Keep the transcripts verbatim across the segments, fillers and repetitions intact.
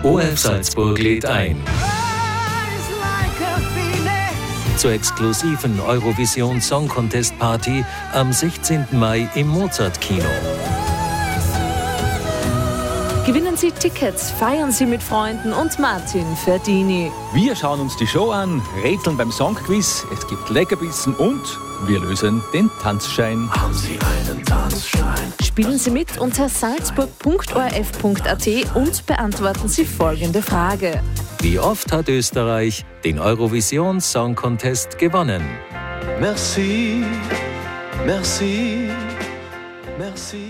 O F Salzburg lädt ein zur exklusiven Eurovision Song Contest Party am sechzehnten Mai im Mozart-Kino. Gewinnen Sie Tickets, feiern Sie mit Freunden und Martin Ferdini. Wir schauen uns die Show an, rätseln beim Songquiz, es gibt Leckerbissen und wir lösen den Tanzschein. Haben Sie einen Tanzschein? Spielen Sie mit unter salzburg punkt o r f punkt a t und beantworten Sie folgende Frage. Wie oft hat Österreich den Eurovision Song Contest gewonnen? Merci, merci, merci.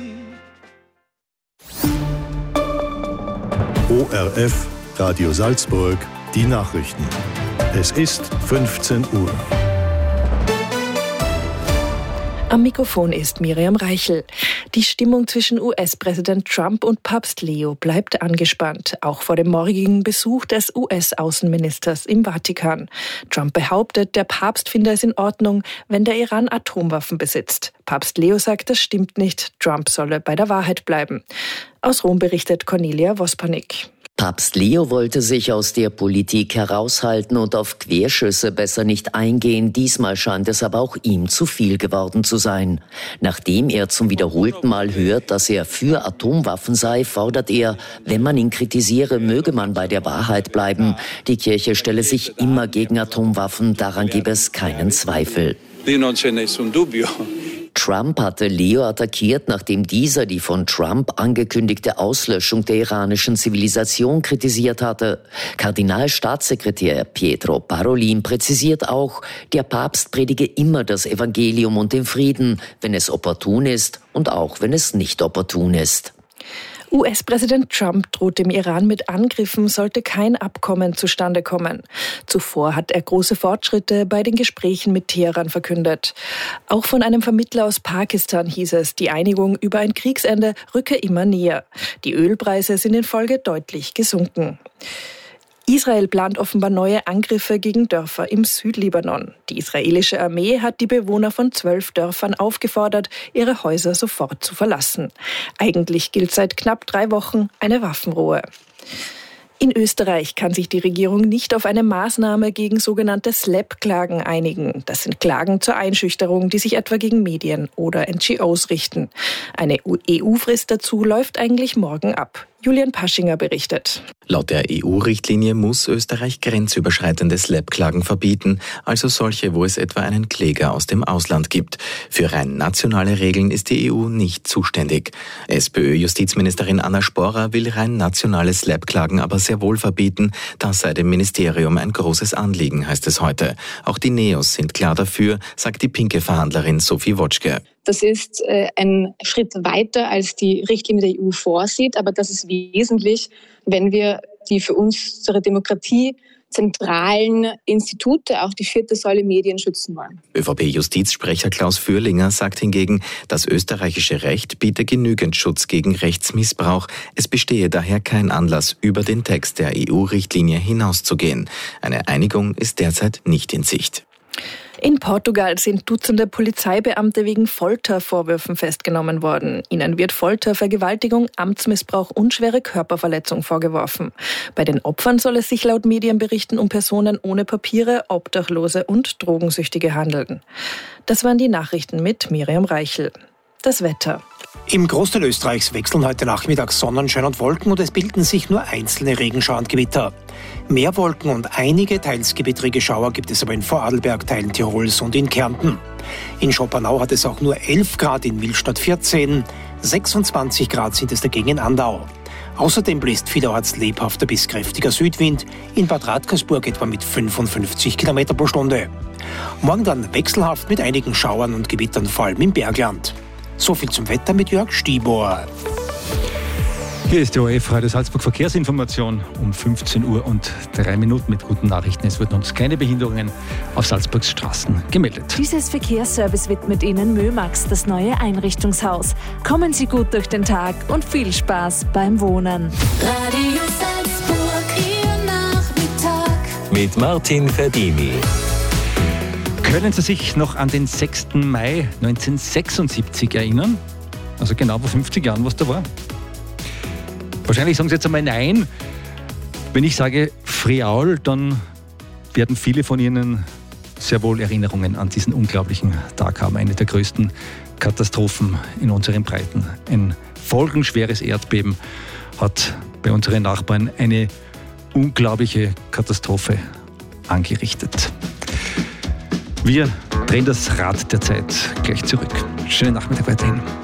O R F, Radio Salzburg, die Nachrichten. Es ist fünfzehn Uhr. Am Mikrofon ist Miriam Reichel. Die Stimmung zwischen U S-Präsident Trump und Papst Leo bleibt angespannt, auch vor dem morgigen Besuch des U S-Außenministers im Vatikan. Trump behauptet, der Papst finde es in Ordnung, wenn der Iran Atomwaffen besitzt. Papst Leo sagt, das stimmt nicht. Trump solle bei der Wahrheit bleiben. Aus Rom berichtet Cornelia Wospanik. Papst Leo wollte sich aus der Politik heraushalten und auf Querschüsse besser nicht eingehen. Diesmal scheint es aber auch ihm zu viel geworden zu sein. Nachdem er zum wiederholten Mal hört, dass er für Atomwaffen sei, fordert er, wenn man ihn kritisiere, möge man bei der Wahrheit bleiben. Die Kirche stelle sich immer gegen Atomwaffen, daran gebe es keinen Zweifel. Trump hatte Leo attackiert, nachdem dieser die von Trump angekündigte Auslöschung der iranischen Zivilisation kritisiert hatte. Kardinalstaatssekretär Pietro Parolin präzisiert auch, der Papst predige immer das Evangelium und den Frieden, wenn es opportun ist und auch wenn es nicht opportun ist. U S-Präsident Trump droht dem Iran mit Angriffen, sollte kein Abkommen zustande kommen. Zuvor hat er große Fortschritte bei den Gesprächen mit Teheran verkündet. Auch von einem Vermittler aus Pakistan hieß es, die Einigung über ein Kriegsende rücke immer näher. Die Ölpreise sind in Folge deutlich gesunken. Israel plant offenbar neue Angriffe gegen Dörfer im Südlibanon. Die israelische Armee hat die Bewohner von zwölf Dörfern aufgefordert, ihre Häuser sofort zu verlassen. Eigentlich gilt seit knapp drei Wochen eine Waffenruhe. In Österreich kann sich die Regierung nicht auf eine Maßnahme gegen sogenannte Slap-Klagen einigen. Das sind Klagen zur Einschüchterung, die sich etwa gegen Medien oder N G Os richten. Eine E U-Frist dazu läuft eigentlich morgen ab. Julian Paschinger berichtet. Laut der E U-Richtlinie muss Österreich grenzüberschreitende Slap-Klagen verbieten, also solche, wo es etwa einen Kläger aus dem Ausland gibt. Für rein nationale Regeln ist die E U nicht zuständig. SPÖ-Justizministerin Anna Sporer will rein nationale Slap-Klagen aber sehr wohl verbieten. Das sei dem Ministerium ein großes Anliegen, heißt es heute. Auch die Neos sind klar dafür, sagt die Pinke-Verhandlerin Sophie Wotschke. Das ist äh, ein Schritt weiter, als die Richtlinie der E U vorsieht, aber das ist wesentlich, wenn wir die für unsere Demokratie zentralen Institute, auch die vierte Säule Medien, schützen wollen. ÖVP-Justizsprecher Klaus Fürlinger sagt hingegen, das österreichische Recht biete genügend Schutz gegen Rechtsmissbrauch. Es bestehe daher kein Anlass, über den Text der E U-Richtlinie hinauszugehen. Eine Einigung ist derzeit nicht in Sicht. In Portugal sind Dutzende Polizeibeamte wegen Foltervorwürfen festgenommen worden. Ihnen wird Folter, Vergewaltigung, Amtsmissbrauch und schwere Körperverletzung vorgeworfen. Bei den Opfern soll es sich laut Medienberichten um Personen ohne Papiere, Obdachlose und Drogensüchtige handeln. Das waren die Nachrichten mit Miriam Reichel. Das Wetter. Im Großteil Österreichs wechseln heute Nachmittag Sonnenschein und Wolken und es bilden sich nur einzelne Regenschauer und Gewitter. Mehr Wolken und einige teils gewittrige Schauer gibt es aber in Vorarlberg, Teilen Tirols und in Kärnten. In Schopenau hat es auch nur elf Grad, in Willstadt vierzehn, sechsundzwanzig Grad sind es dagegen in Andau. Außerdem bläst vielerorts lebhafter bis kräftiger Südwind, in Bad Radkersburg etwa mit fünfundfünfzig Kilometer pro Stunde. Morgen dann wechselhaft mit einigen Schauern und Gewittern, vor allem im Bergland. So viel zum Wetter mit Jörg Stibor. Hier ist die O R F Radio Salzburg Verkehrsinformation um fünfzehn Uhr und drei Minuten mit guten Nachrichten. Es wurden uns keine Behinderungen auf Salzburgs Straßen gemeldet. Dieses Verkehrsservice widmet Ihnen Mömax, das neue Einrichtungshaus. Kommen Sie gut durch den Tag und viel Spaß beim Wohnen. Radio Salzburg, Ihr Nachmittag mit Martin Ferdini. Können Sie sich noch an den sechsten Mai neunzehnhundertsechsundsiebzig erinnern? Also genau vor fünfzig Jahren, was da war? Wahrscheinlich sagen Sie jetzt einmal nein. Wenn ich sage Friaul, dann werden viele von Ihnen sehr wohl Erinnerungen an diesen unglaublichen Tag haben. Eine der größten Katastrophen in unseren Breiten. Ein folgenschweres Erdbeben hat bei unseren Nachbarn eine unglaubliche Katastrophe angerichtet. Wir drehen das Rad der Zeit gleich zurück. Schönen Nachmittag weiterhin.